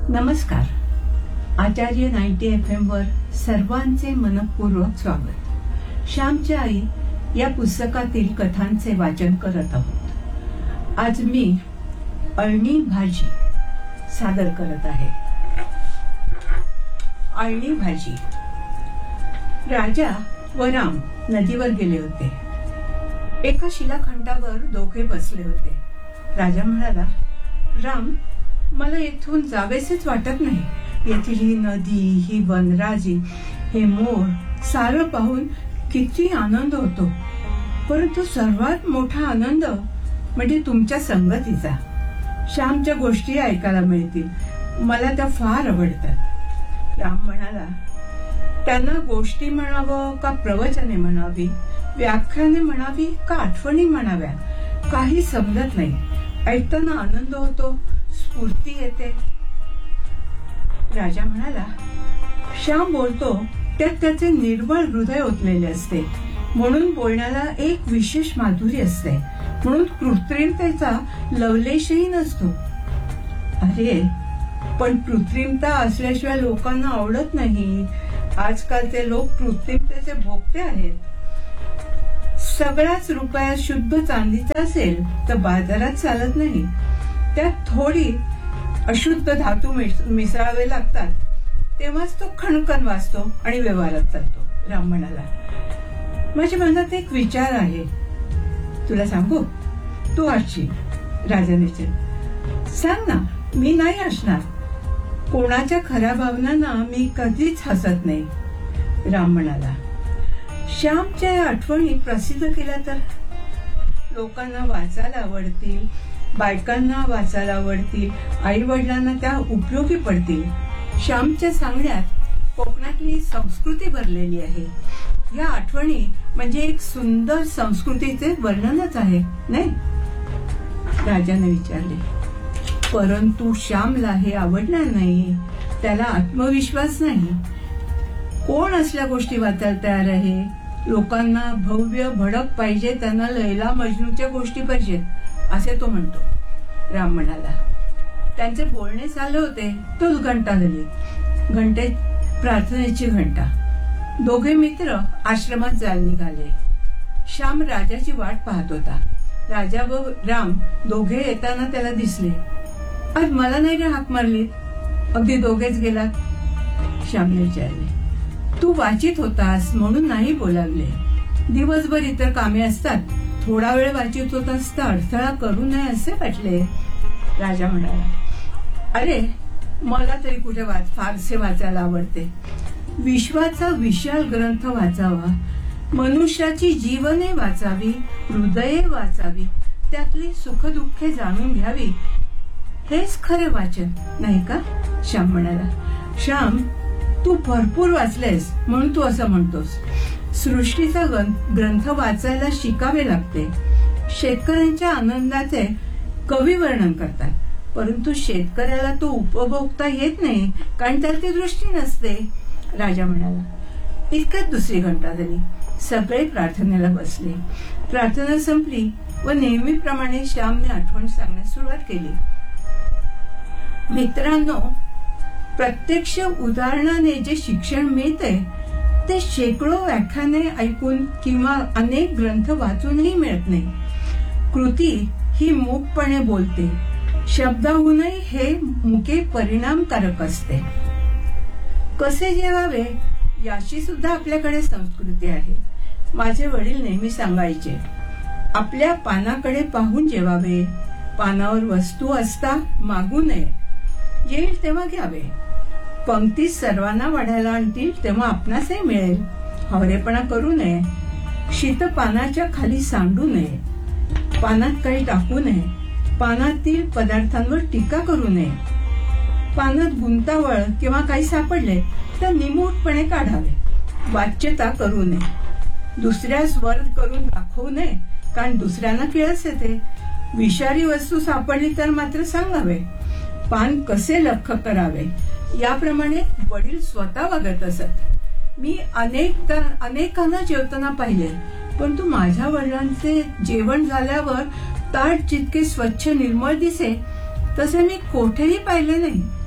नमस्कार. आचार्य 90 FM वर सर्वांचे मनपूर्वक स्वागत. श्यामची आई या पुस्तकातील कथांचे वाचन करत आहोत. आज मी अळणी भाजी सादर करत आहे. अळणी भाजी. राजा व राम नदीवर गेले होते. एका शिलाखंडावर दोघे बसले होते. राजा म्हणाला, राम, मला येथून जावेसेच वाटत नाही. येथील ही नदी, ही वनराजी, हे मोर सारं पाहून किती आनंद होतो. परंतु सर्वात मोठा आनंद म्हणजे तुमच्या संगतीचा. श्यामच्या गोष्टी ऐकायला मिळतील. मला त्या फार आवडतात. राम म्हणाला, त्यांना गोष्टी म्हणावं का प्रवचने म्हणावी, व्याख्याने म्हणावी का आठवणी म्हणाव्या, काही समजत नाही. ऐकताना आनंद होतो, स्फूर्ती येते. राजा म्हणाला, श्याम बोलतो त्यात त्याचे निर्मळ हृदय ओतलेले असते, म्हणून बोलण्याला एक विशेष माधुरी असते, म्हणून कृत्रिमतेचा लवलेशही नसतो. अरे, पण कृत्रिमता असल्याशिवाय लोकांना आवडत नाही. आजकालचे लोक कृत्रिमतेचे भोगते आहेत. सगळाच रुपया शुद्ध चांदीचा असेल तर बाजारात चालत नाही. त्यात थोडी अशुद्ध धातू मिसळावे लागतात, तेव्हाच तो खणखण वाजतो आणि व्यवहारात चालतो. राम म्हणाला, माझ्या मनात एक विचार आहे, तुला सांगू? तू असशील. राजाने सांग ना. मी नाही असणार. कोणाच्या खऱ्या भावनांना मी कधीच हसत नाही. राम म्हणाला, श्यामच्या आठवणी प्रसिद्ध केल्या तर लोकांना वाचायला आवडतील, बायकांना वाचायला आवडतील, आई वडिलांना त्या उपयोगी पडतील. श्यामच्या सांगण्यात कोकणातली संस्कृती भरलेली आहे. या आठवणी म्हणजे एक सुंदर संस्कृतीचे वर्णनच आहे, नाही? राजाने विचारले. परंतु श्यामला हे आवडणार नाही. त्याला आत्मविश्वास नाही. कोण असल्या गोष्टी वाचायला तयार आहे? लोकांना भव्य भडक पाहिजे, त्यांना लैला मजनूच्या गोष्टी पाहिजेत असे तो म्हणतो. राम म्हणाला, त्यांचे बोलणे चालले होते तोच घंटा झाली. घंटे प्रार्थनेची घंटा. दोघे मित्र आश्रमात जायला निघाले. श्याम राजाची वाट पाहत होता. राजा व राम दोघे येताना त्याला दिसले. आज मला नाही रे हाक मारली? अगदी दोघेच गेलात? श्यामने विचारले. तू वाचित होतास म्हणून नाही बोलावले. दिवसभर इतर कामे असतात. थोडा वेळ वाचित होतास तर अडथळा करू नये असे वाटले. राजा म्हणाला, अरे, मला तरी कुठे फारसे वाचायला आवडते. विश्वाचा विशाल ग्रंथ वाचावा, मनुष्याची जीवने वाचावी, हृदये वाचावी, त्यातली सुखदुःखे जाणून घ्यावी, हेच खरे वाचन नाही का? श्याम म्हणाला, श्याम, तू भरपूर वाचलेस म्हणून तू असं म्हणतोस. सृष्टीचा ग्रंथ वाचायला शिकावे लागते. शेतकऱ्यांच्या आनंदाचे कवी वर्णन करतात, परंतु शेतकऱ्याला तो उपभोगता येत नाही, कारण त्याला ती दृष्टी नसते. राजा म्हणाला. इतक्यात दुसरी घंटा झाली. सगळे प्रार्थनेला बसले. प्रार्थना संपली व नेहमीप्रमाणे श्यामने आठवण सांगण्यास सुरुवात केली. मित्रांनो, प्रत्यक्ष उदाहरणाने जे शिक्षण मिळते ते शेकडो व्याख्याने ऐकून किंवा अनेक ग्रंथ वाचूनही मिळत नाही. कृती ही मूकपणे बोलते. शब्दाहूनही हे मुके परिणामकारक असते. कसे जेवावे याची सुद्धा आपल्याकडे संस्कृती आहे. माझे वडील नेहमी सांगायचे, आपल्या पानाकडे पाहून जेवावे. पानावर वस्तू असता मागू नये. येईल तेव्हा घ्यावे. पंक्तीत सर्वांना वाढायला आणतील तेव्हा आपणासही मिळेल. हवरेपणा करू नये. शीत पानाच्या खाली सांडू नये. पानात काही टाकू नये. पानातील पदार्थांवर टीका करू नये. पानात गुंतावळ किंवा काही सापडले तर निमूटपणे काढावे. वाच्यता करू नये. दुसऱ्यास वर करून दाखवू नये, कारण दुसऱ्यांना किळस येते. विषारी वस्तू सापडली तर मात्र सांगावे. पान कसे लख्ख करावे याप्रमाणे वडील स्वतः वागत असत. मी अनेकांना जेवताना पाहिले, परंतु माझ्या वडिलांचे जेवण झाल्यावर ताट जितके स्वच्छ निर्मळ दिसे तसे मी कोठेही पाहिले नाही.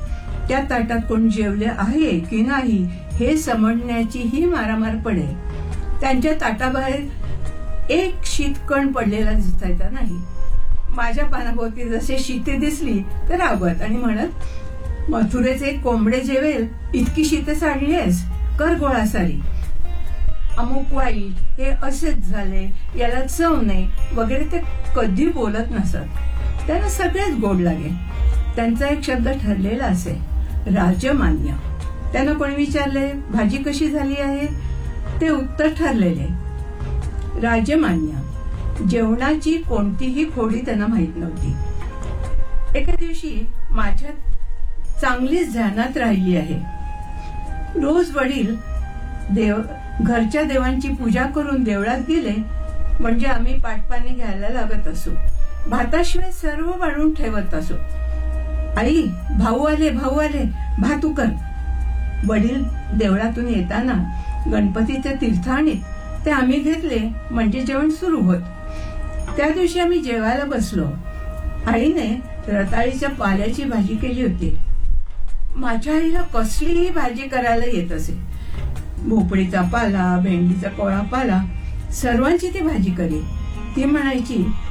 त्या ताटात कोण जेवले आहे की नाही हे समजण्याचीही मारामार पडेल. त्यांच्या ताटाबाहेर एक शीतकण पडलेला दिसायचा नाही. माझ्या पानाभोवती जसे शीते दिसली तर रागवत आणि म्हणत, मथुरेचे कोंबडे जेवेल इतकी शीते साडलीस, कर गोळा सारी. अमुक वाईट, हे असेच झाले, याला चव नाही वगैरे ते कधी बोलत नसत. त्यांना सगळेच गोड लागे. त्यांचा एक शब्द ठरलेला असे, राजमान्य. त्यांना कोणी विचारले भाजी कशी झाली आहे, ते उत्तर ठरलेले, राजमान्य. जेवणाची कोणतीही खोडी त्यांना माहित नव्हती. एका दिवशी माझ्या चांगलीच ध्यानात राहिली आहे. रोज वडील घरच्या देवांची पूजा करून देवळात गेले म्हणजे आम्ही पाटपाणी घ्यायला लागत असू. भाताशिवाय सर्व वाढून ठेवत असो. आई, भाऊ आले, भात उकर. वडील देवळातून येताना गणपतीचे तीर्थ आणीत, ते आम्ही घेतले म्हणजे जेवण सुरू होत. त्या दिवशी आम्ही जेवायला बसलो. आईने रताळीच्या पाल्याची भाजी केली होती. माझ्या आईला कसलीही भाजी करायला येत असे. भोपळीचा पाला, भेंडीचा कोळा पाला, सर्वांची ती भाजी करी. ती म्हणायची,